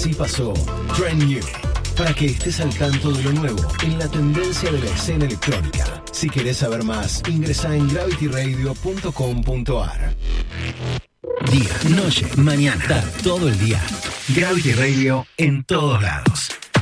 Así pasó Trend New, para que estés al tanto de lo nuevo en la tendencia de la escena electrónica. Si querés saber más, ingresa en gravityradio.com.ar. Día, noche, mañana, tarde, todo el día. Gravity Radio en todos lados.